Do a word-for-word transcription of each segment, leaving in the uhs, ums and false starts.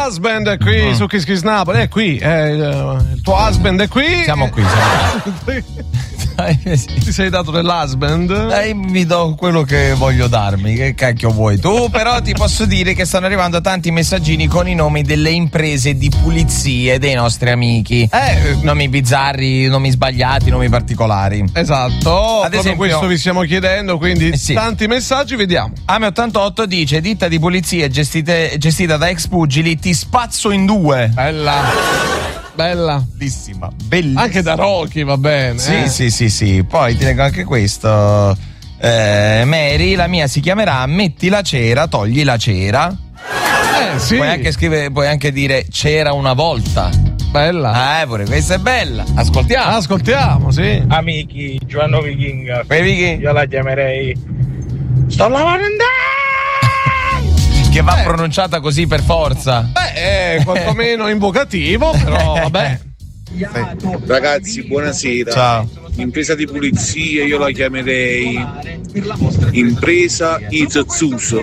husband è qui mm. su Kiss Kiss Napoli, è qui, è, uh, il tuo husband è qui. Siamo qui, siamo qui. Ti sei dato dell'husband? Dai, mi do quello che voglio darmi, che cacchio vuoi tu? Però ti posso dire che stanno arrivando tanti messaggini con i nomi delle imprese di pulizie dei nostri amici. Eh, nomi bizzarri, nomi sbagliati, nomi particolari. Esatto. Ad esempio, questo vi stiamo chiedendo, quindi eh sì. tanti messaggi, vediamo. Ame ottantotto dice: ditta di pulizie gestite, gestita da ex pugili, ti spazzo in due. Bella. Bella, bellissima, bellissima. Anche da Rocky va bene. Sì, eh. sì, sì, sì. Poi ti leggo anche questo. Eh, Mary, la mia si chiamerà Metti la cera, togli la cera. Eh, sì. Puoi anche scrivere, puoi anche dire c'era una volta. Bella. Eh, pure questa è bella. Ascoltiamo. Ascoltiamo, sì. Amici, Giovanni Vichinga. Vicky? Io la chiamerei Sto lavando in che va eh. pronunciata così per forza. Beh, è quantomeno invocativo, però vabbè. Sì. Ragazzi, buonasera. Ciao. Impresa di pulizia io la chiamerei Impresa Izozzuso.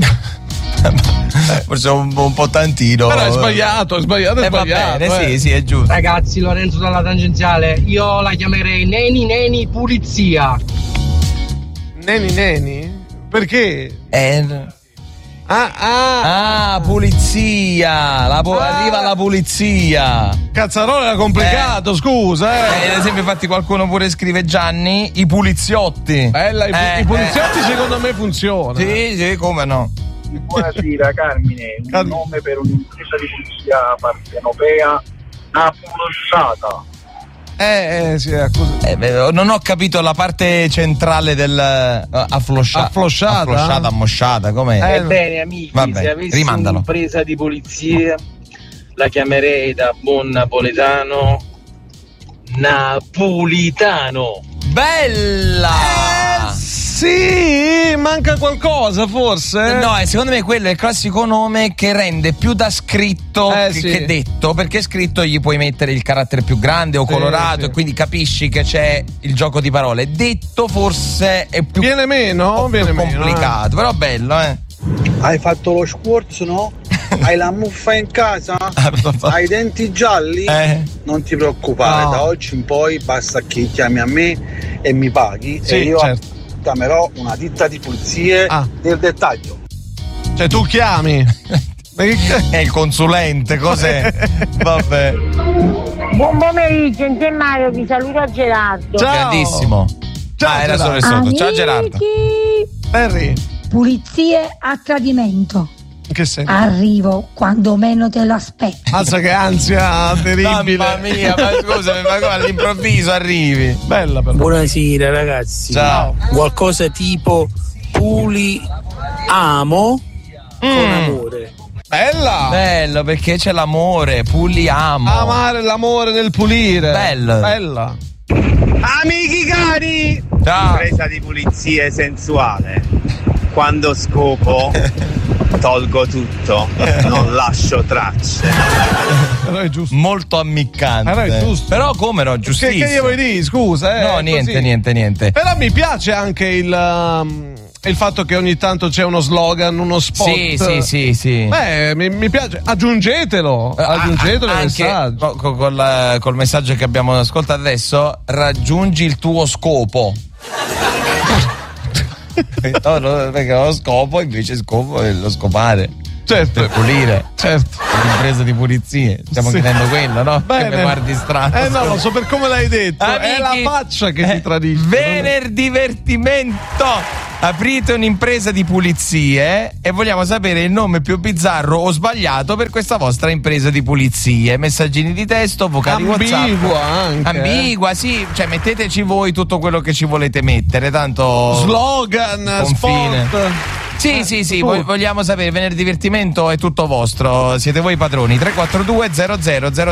Forse un, un po' tantino. Però è sbagliato, è sbagliato, è eh, sbagliato. Va bene, eh. sì, sì, è giusto. Ragazzi, Lorenzo dalla tangenziale, io la chiamerei Neni Neni Pulizia. Neni Neni? Perché? Eh... Ah, ah, ah, pulizia! La po- ah. Arriva la pulizia! Cazzarola era complicato, eh. scusa, eh. eh. Ad esempio, infatti, qualcuno pure scrive Gianni, i puliziotti. Bella, i, eh, i poliziotti eh. secondo me funzionano. Sì, sì, come no? Buonasera Carmine, un Car- nome per un'impresa di pulizia partenopea Napolosciata. Eh, eh, sì, eh, beh, non ho capito la parte centrale del uh, afflosciata. Afflosciata? Afflosciata, ammosciata, com'è? Eh, Ebbene, amici, vabbè, se avessi rimandalo. un'impresa di pulizia, la chiamerei da buon napoletano Napolitano. Bella! Eh, sì, manca qualcosa forse. No, eh, secondo me quello è il classico nome che rende più da scritto eh, che, sì. che detto, perché scritto gli puoi mettere il carattere più grande o sì, colorato sì. e quindi capisci che c'è il gioco di parole. Detto forse è più, viene meno, viene più complicato, meno, eh. però bello, eh. Hai fatto lo squarzo, no? Hai la muffa in casa? Hai i denti gialli? Eh. Non ti preoccupare, no. Da oggi in poi basta che chiami a me e mi paghi sì, e io certo. chiamerò una ditta di pulizie ah. del dettaglio. Cioè tu chiami? È il consulente, cos'è? Vabbè. Buon pomeriggio, in Mario, vi saluta Gerardo. Ciao. Grandissimo. Ciao, ah, era Gerardo. solo il sotto. Ciao Gerardo. Harry. Pulizie a tradimento. Che senso? Arrivo quando meno te lo aspetti. Mazza che ansia terribile. Mamma mia, ma scusami, ma come all'improvviso arrivi? Bella però. Buonasera ragazzi. Ciao. Qualcosa tipo puli amo mm. con amore. Bella. Bello, perché c'è l'amore, puliamo. Amare l'amore nel pulire. Bello. Bella. Amici cari. Ciao. Impresa di pulizie sensuale. Quando scopo tolgo tutto, non lascio tracce. Però è giusto. Molto ammiccante. Però è giusto. Però come no, giustissimo. Che, che gli vuoi dire? Scusa, eh. No, niente, così. niente, niente. Però mi piace anche il, um, il fatto che ogni tanto c'è uno slogan, uno spot. Sì, sì, sì, sì. Beh, mi, mi piace. Aggiungetelo. Aggiungetelo ah, il messaggio. Col, col, col messaggio che abbiamo ascoltato adesso, raggiungi il tuo scopo. No, no, perché lo scopo invece scopo è lo scopare. Certo. Per pulire. Certo. L'impresa di pulizie. Stiamo sì. chiedendo quello, no? Bene. Che mi guardi strano. Eh no, lo so per come l'hai detto. Amici, è la faccia che eh, ti tradisce. Venerdivertimento. Aprite un'impresa di pulizie e vogliamo sapere il nome più bizzarro o sbagliato per questa vostra impresa di pulizie. Messaggini di testo, vocali WhatsApp. Ambigua anche. Ambigua, sì. Cioè metteteci voi tutto quello che ci volete mettere. Tanto slogan, confine. Sport. Sì, eh, sì, sì, tu. Vogliamo sapere. Venerdivertimento è tutto vostro. Siete voi padroni. tre quattro due zero zero zero